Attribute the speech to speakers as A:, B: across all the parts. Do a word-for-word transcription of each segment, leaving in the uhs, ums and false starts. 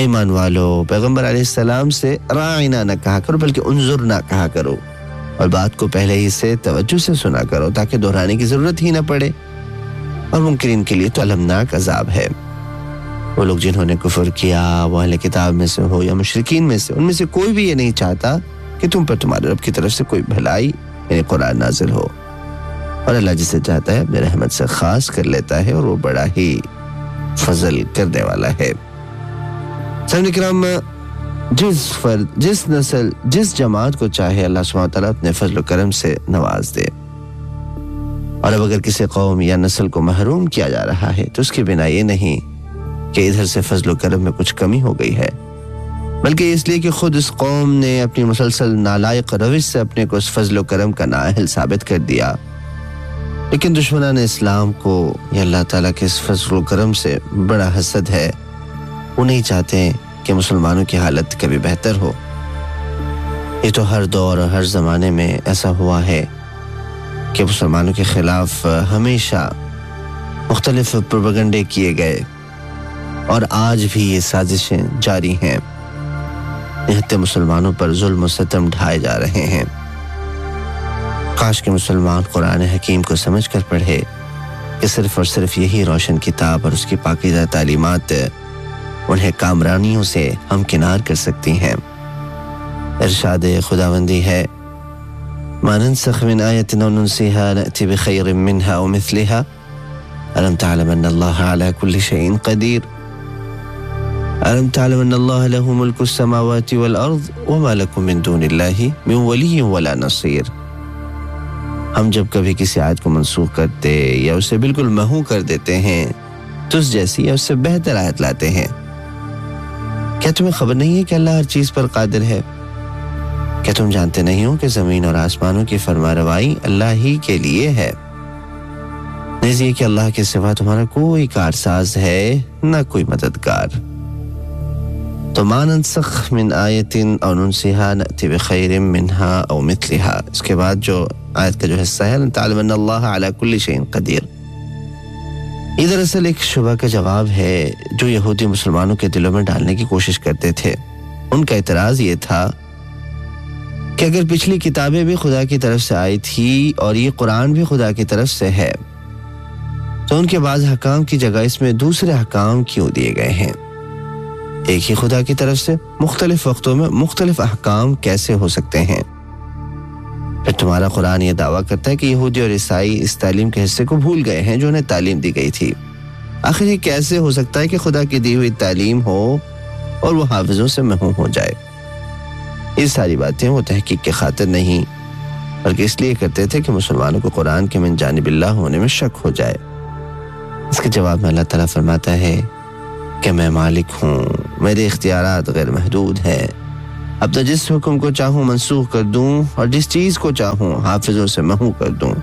A: ایمان والو پیغمبر علیہ السلام سے راعنا نہ کہا کرو بلکہ انظرنا کہا کرو، اور بات کو پہلے ہی سے توجہ سے سنا کرو تاکہ دہرانے کی ضرورت ہی نہ پڑے، اور منکرین کے لیے تو المناک عذاب ہے۔ وہ لوگ جنہوں نے کفر کیا وہ اہل کتاب میں سے ہو یا مشرکین میں سے، ان میں سے کوئی بھی یہ نہیں چاہتا کہ تم پر تمہارے رب کی طرف سے کوئی بھلائی یعنی قرآن نازل ہو، اور اللہ جسے چاہتا ہے اپنے رحمت سے خاص کر لیتا ہے، اور وہ بڑا ہی فضل کرنے والا ہے۔ سامعین کرام، جس فرد جس نسل جس جماعت کو چاہے اللہ سبحانہ وتعالیٰ اپنے فضل و کرم سے نواز دے، اور اب اگر کسی قوم یا نسل کو محروم کیا جا رہا ہے تو اس کی بنا یہ نہیں کہ ادھر سے فضل و کرم میں کچھ کمی ہو گئی ہے، بلکہ اس لیے کہ خود اس قوم نے اپنی مسلسل نالائق روش سے اپنے کو اس فضل و کرم کا نااہل ثابت کر دیا۔ لیکن دشمنان اسلام کو یہ اللہ تعالیٰ کے اس فضل و کرم سے بڑا حسد ہے، وہ نہیں چاہتے کہ مسلمانوں کی حالت کبھی بہتر ہو۔ یہ تو ہر دور اور ہر زمانے میں ایسا ہوا ہے کہ مسلمانوں کے خلاف ہمیشہ مختلف پروپیگنڈے کیے گئے، اور آج بھی یہ سازشیں جاری ہیں، نہتے مسلمانوں پر ظلم و ستم ڈھائے جا رہے ہیں۔ کاش کہ مسلمان قرآن حکیم کو سمجھ کر پڑھے کہ صرف اور صرف یہی روشن کتاب اور اس کی پاکیزہ تعلیمات انہیں کامرانیوں سے ہمکنار کر سکتی ہیں۔ ارشاد خداوندی ہے، ما ننسخ من آیت او ننسیها نأتی بخیر منها او مثلها ألم تعلم أن الله على كل شيء قدير ألم تعلم أن الله له ملك السماوات والأرض وما لكم من دون الله من ولي ولا نصير۔ ہم جب کبھی کسی آیت کو منسوخ کرتے یا اسے بالکل محو کر دیتے ہیں تو اس جیسی یا اس سے بہتر آیت لاتے ہیں۔ کیا تمہیں خبر نہیں ہے کہ اللہ ہر چیز پر قادر ہے؟ کیا تم جانتے نہیں ہو کہ زمین اور آسمانوں کی فرمانروائی اللہ ہی کے لیے ہے؟ نیز یہ کہ اللہ کے سوا تمہارا کوئی کارساز ہے نہ کوئی مددگار۔ تو ما ننسخ من آیت او ننسیها نأتی بخیر منها او مثلها، اس کے بعد جو آیت کا جو حصہ ہے تعلم ان اللہ علی کل شیء قدیر، یہ دراصل ایک شبہ کا جواب ہے جو یہودی مسلمانوں کے دلوں میں ڈالنے کی کوشش کرتے تھے۔ ان کا اعتراض یہ تھا کہ اگر پچھلی کتابیں بھی خدا کی طرف سے آئی تھی اور یہ قرآن بھی خدا کی طرف سے ہے تو ان کے بعض حکام کی جگہ اس میں دوسرے حکام کیوں دیے گئے ہیں؟ ایک ہی خدا کی طرف سے مختلف وقتوں میں مختلف احکام کیسے ہو سکتے ہیں؟ پھر تمہارا قرآن یہ دعویٰ کرتا ہے کہ یہودی اور عیسائی اس تعلیم کے حصے کو بھول گئے ہیں جو انہیں تعلیم دی گئی تھی۔ آخر یہ کیسے ہو سکتا ہے کہ خدا کی دی ہوئی تعلیم ہو اور وہ حافظوں سے محروم ہو جائے؟ یہ ساری باتیں وہ تحقیق کے خاطر نہیں بلکہ اس لیے کرتے تھے کہ مسلمانوں کو قرآن کے من جانب اللہ ہونے میں شک ہو جائے۔ اس کے جواب میں اللہ تعالیٰ فرماتا ہے کہ میں مالک ہوں، میرے اختیارات غیر محدود ہیں، اب تو جس حکم کو چاہوں منسوخ کر دوں اور جس چیز کو چاہوں حافظوں سے محو کر دوں،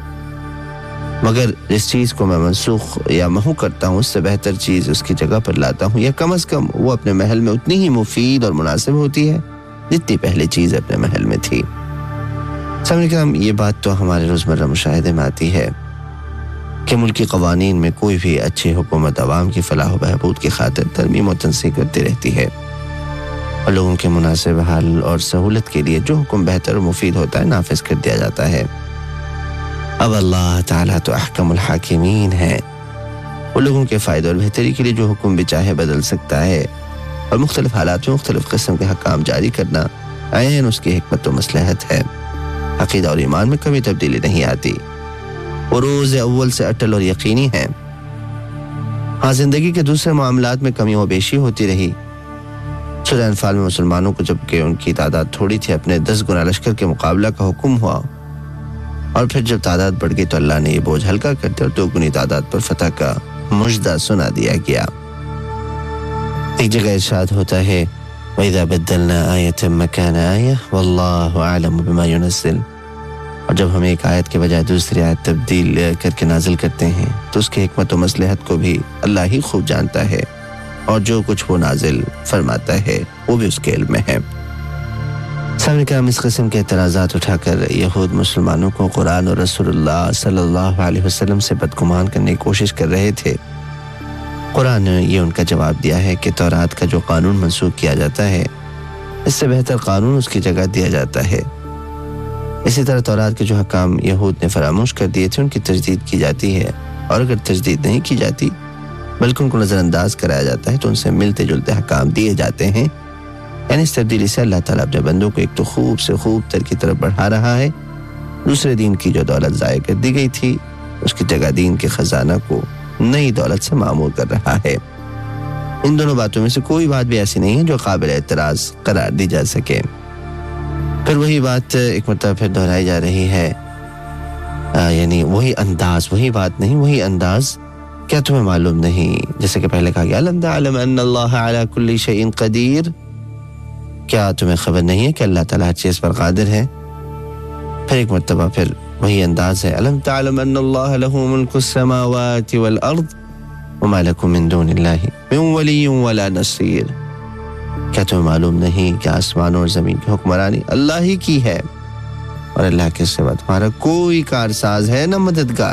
A: مگر جس چیز کو میں منسوخ یا محو کرتا ہوں اس سے بہتر چیز اس کی جگہ پر لاتا ہوں، یا کم از کم وہ اپنے محل میں اتنی ہی مفید اور مناسب ہوتی ہے جتنی پہلے چیز اپنے محل میں تھی۔ سامعین کرام، یہ بات تو ہمارے روزمرہ مشاہدے میں آتی ہے کہ ملکی قوانین میں کوئی بھی اچھی حکومت عوام کی فلاح و بہبود کی خاطر ترمیم و تنسیق کرتی رہتی ہے، اور لوگوں کے مناسب حل اور سہولت کے لیے جو حکم بہتر و مفید ہوتا ہے نافذ کر دیا جاتا ہے۔ اب اللہ تعالیٰ تو احکم الحاکمین ہے، وہ لوگوں کے فائدے اور بہتری کے لیے جو حکم بھی چاہے بدل سکتا ہے، اور مختلف حالات میں مختلف قسم کے حکام جاری کرنا عین اس کی حکمت و مصلحت ہے۔ عقیدہ اور ایمان میں کبھی تبدیلی نہیں آتی، وہ روز اول سے اٹل اور یقینی ہیں۔ ہاں، زندگی کے دوسرے معاملات میں کمی و بیشی ہوتی رہی۔ سورہ انفال میں مسلمانوں کو جبکہ ان کی تعداد تھوڑی تھی اپنے دس گنا لشکر کے مقابلہ کا حکم ہوا، اور پھر جب تعداد بڑھ گئی تو اللہ نے یہ بوجھ ہلکا کرتے اور دو گنی تعداد پر فتح کا مژدہ سنا دیا گیا۔ ایک جگہ ارشاد ہوتا ہے وَإِذَا بَدَّلْنَا آيَةً مَكَانَ آيَةٍ وَاللَّهُ أَعْلَمُ بِمَا يُنَزِّلُ، اور جب ہم ایک آیت کے بجائے دوسری آیت تبدیل کر کے نازل کرتے ہیں تو اس کی حکمت و مصلحت کو بھی اللہ ہی خوب جانتا ہے، اور جو کچھ وہ نازل فرماتا ہے وہ بھی اس کے علم میں ہے۔ سامنے کرام، اس قسم کے اعتراضات اٹھا کر یہود مسلمانوں کو قرآن اور رسول اللہ صلی اللہ علیہ وسلم سے بدگمان کرنے کی کوشش کر رہے تھے، قرآن نے یہ ان کا جواب دیا ہے کہ تورات کا جو قانون منسوخ کیا جاتا ہے اس سے بہتر قانون اس کی جگہ دیا جاتا ہے۔ اسی طرح تورات کے جو حکام یہود نے فراموش کر دیے تھے ان کی تجدید کی جاتی ہے، اور اگر تجدید نہیں کی جاتی بلکہ ان کو نظر انداز کرایا جاتا ہے تو ان سے ملتے جلتے حکام دیے جاتے ہیں۔ یعنی اس تبدیلی سے اللہ تعالیٰ اپنے بندوں کو ایک تو خوب سے خوب تر کی طرف بڑھا رہا ہے، دوسرے دین کی جو دولت ضائع کر دی گئی تھی اس کی جگہ دین کے خزانہ کو نئی دولت سے معمور کر رہا ہے۔ ان دونوں باتوں میں سے کوئی بات بھی ایسی نہیں ہے جو قابل اعتراض قرار دی جا سکے۔ پھر وہی بات ایک مرتبہ پھر دہرائی جا رہی ہے، آ, یعنی وہی انداز، وہی بات نہیں، وہی انداز۔ کیا تمہیں معلوم نہیں، جیسے کہ پہلے کہا گیا الم تعلم ان اللہ علی کل شیء قدیر، کیا تمہیں خبر نہیں ہے کہ اللہ تعالیٰ ہر چیز پر قادر ہے؟ پھر ایک مرتبہ پھر وہی انداز ہے، الم تعلم ان اللہ لہ ملک السماوات والارض وما لکم من دون اللہ من ولی ولا نصیر، کیا تمہیں معلوم نہیں کہ آسمان اور زمین کی حکمرانی اللہ ہی کی ہے اور اللہ کے سوا تمہارا کوئی کارساز ہے نہ مددگار۔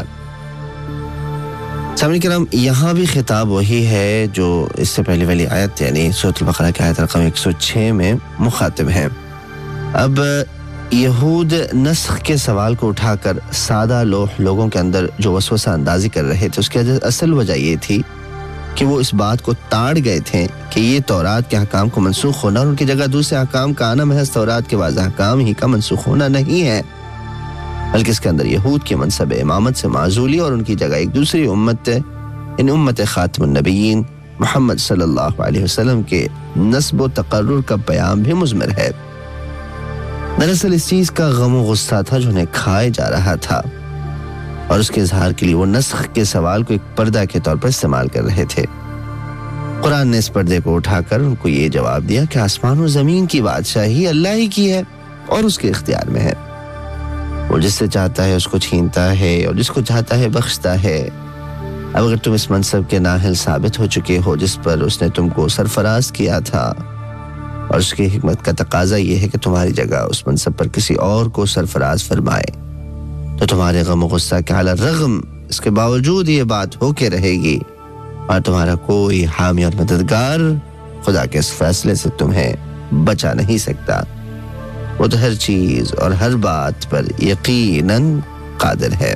A: سامعین کرام، یہاں بھی خطاب وہی ہے جو اس سے پہلے والی آیت یعنی سورۃ البقرہ کی آیت رقم ایک سو چھ میں مخاطب ہے۔ اب یہود نسخ کے سوال کو اٹھا کر سادہ لوح لوگوں کے اندر جو وسوسہ اندازی کر رہے تھے اس کی اصل وجہ یہ تھی کہ وہ اس بات کو تاڑ گئے تھے کہ یہ تورات کے حکام کو منسوخ ہونا اور ان کی جگہ دوسرے حکام کا آنا محض تورات کے واضح حکام ہی کا منسوخ ہونا نہیں ہے، بلکہ اس کے اندر یہود کے منصب امامت سے معزولی اور ان کی جگہ ایک دوسری امت ان امت خاتم النبیین محمد صلی اللہ علیہ وسلم کے نسب و تقرر کا پیام بھی مضمر ہے۔ دراصل اس چیز کا غم و غصہ تھا جو انہیں کھائے جا رہا تھا، اور اس کے اظہار کے لیے وہ نسخ کے سوال کو ایک پردہ کے طور پر استعمال کر رہے تھے۔ قرآن نے اس پردے کو اٹھا کر ان کو یہ جواب دیا کہ آسمان و زمین کی بادشاہی اللہ ہی کی ہے اور اس کے اختیار میں ہے، وہ جس سے چاہتا ہے اس کو چھینتا ہے اور جس کو چاہتا ہے بخشتا ہے۔ اب اگر تم اس منصب کے نااہل ثابت ہو چکے ہو جس پر اس نے تم کو سرفراز کیا تھا، اور اس کی حکمت کا تقاضا یہ ہے کہ تمہاری جگہ اس منصب پر کسی اور کو سرفراز فرمائے، تو تمہارے غم و غصہ کے علی الرغم اس کے باوجود یہ بات ہو کے رہے گی، اور تمہارا کوئی حامی اور مددگار خدا کے اس فیصلے سے تمہیں بچا نہیں سکتا۔ وہ تو ہر چیز اور ہر بات پر یقیناً قادر ہے۔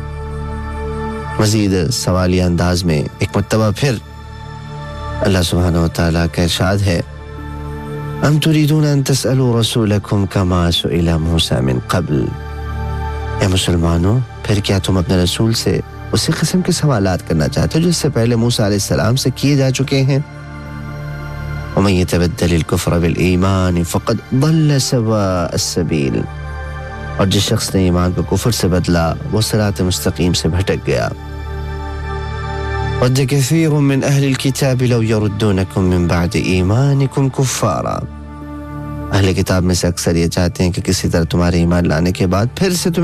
A: مزید سوالیہ انداز میں ایک مرتبہ پھر اللہ سبحانہ و تعالیٰ کا ارشاد ہے، ام تريدون ان تسألوا رسولكم كما سئل موسى من قبل، اے مسلمانوں پھر کیا تم اپنے رسول سے اسی قسم کے سوالات کرنا چاہتے ہو جو اس سے پہلے موسیٰ علیہ السلام سے کیے جا چکے ہیں؟ ومن يتبدل الكفر بالایمان فقد ضل سواء السبیل، اور جس شخص نے ایمان کو کفر سے بدلا وہ صراط مستقیم سے بھٹک گیا۔ ود كثير من اہل الكتاب لو يردونكم من بعد ایمانكم كفارا، اہل کتاب میں سے اکثر یہ چاہتے ہیں کہ کسی طرح تمہارے ایمان لانے کے بعد پھر سے تمہیں